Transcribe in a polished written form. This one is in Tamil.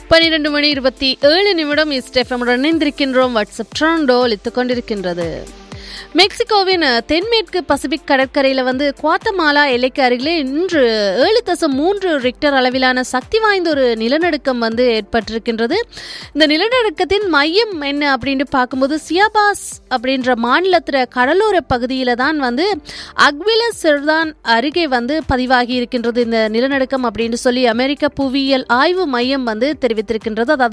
12:27 இஸ்டெஃபமுடன் இணைந்திருக்கின்றோம். வாட்ஸ்அப் ட்ரோண்டோ ஒலித்துக் கொண்டிருக்கின்றது. மெக்சிகோவின் தென்மேற்கு பசிபிக் கடற்கரையில் குவாத்தமாலா எல்லைக்கு அருகிலே இன்று 7.3 ரிக்டர் அளவிலான சக்தி வாய்ந்த ஒரு நிலநடுக்கம் ஏற்பட்டிருக்கின்றது. இந்த நிலநடுக்கத்தின் மையம் என்ன அப்படின்னு பார்க்கும்போது சியாபாஸ் அப்படின்ற மாநிலத்தில கடலோர பகுதியில தான் அக்வில செர்தான் அருகே பதிவாகி இருக்கின்றது இந்த நிலநடுக்கம் அப்படின்னு சொல்லி அமெரிக்க புவியியல் ஆய்வு மையம் தெரிவித்திருக்கின்றது. அதாவது